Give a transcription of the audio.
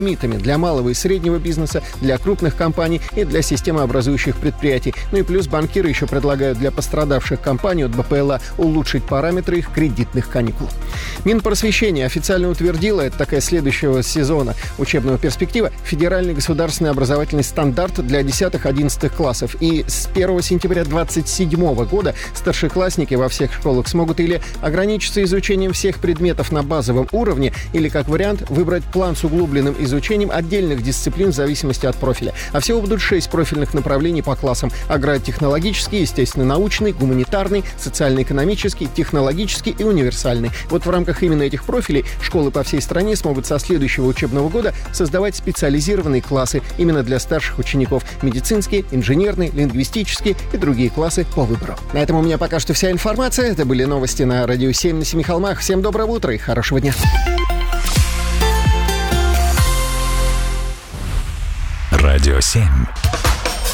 МИТами для малого и среднего бизнеса, для крупных компаний и для системообразующих предприятий. Ну и плюс банкиры еще предлагают для пострадавших компаний от БПЛА улучшить параметры их кредитных каникул. Минпросвещение официально утвердило, это такая следующего сезона учебного перспектива, федеральный государственный образовательный стандарт для 10-11 классов. И с 1 сентября 2027 года старшеклассники во всех школах смогут или ограничиться изучением всех предметов на базовом уровне, или, как вариант, выбрать план с углубленным изучением отдельных дисциплин в зависимости от профиля. А всего будут 6 профильных направлений по классам: агротехнологический, естественно-научный, гуманитарный, социально-экономический, технологический и универсальный. Вот в рамках именно этих профилей школы по всей стране смогут со следующего учебного года создавать специализированные классы именно для старших учеников: медицинские, инженерные, лингвистические и другие классы по выбору. На этом у меня пока что вся информация. Это были новости на Радио 7 на Семи холмах. Всем доброго утра и хорошего дня. Радио 7.